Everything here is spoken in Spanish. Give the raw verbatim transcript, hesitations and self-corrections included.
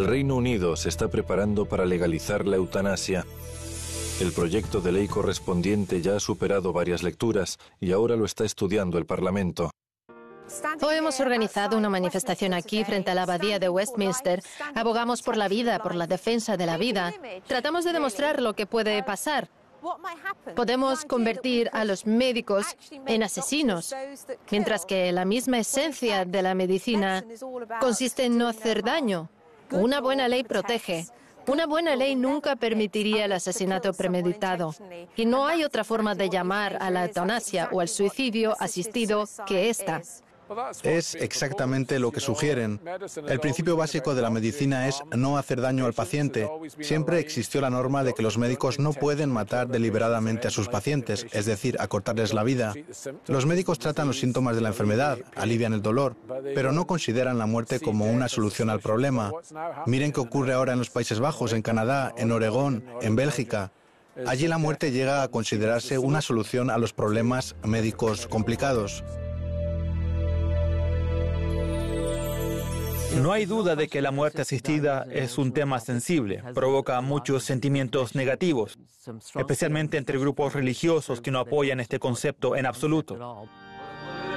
El Reino Unido se está preparando para legalizar la eutanasia. El proyecto de ley correspondiente ya ha superado varias lecturas y ahora lo está estudiando el Parlamento. Hoy hemos organizado una manifestación aquí frente a la abadía de Westminster. Abogamos por la vida, por la defensa de la vida. Tratamos de demostrar lo que puede pasar. Podemos convertir a los médicos en asesinos, mientras que la misma esencia de la medicina consiste en no hacer daño. Una buena ley protege. Una buena ley nunca permitiría el asesinato premeditado. Y no hay otra forma de llamar a la eutanasia o al suicidio asistido que esta. Es exactamente lo que sugieren. El principio básico de la medicina es no hacer daño al paciente. Siempre existió la norma de que los médicos no pueden matar deliberadamente a sus pacientes, es decir, acortarles la vida. Los médicos tratan los síntomas de la enfermedad, alivian el dolor, pero no consideran la muerte como una solución al problema. Miren qué ocurre ahora en los Países Bajos, en Canadá, en Oregón, en Bélgica. Allí la muerte llega a considerarse una solución a los problemas médicos complicados. No hay duda de que la muerte asistida es un tema sensible, provoca muchos sentimientos negativos, especialmente entre grupos religiosos que no apoyan este concepto en absoluto.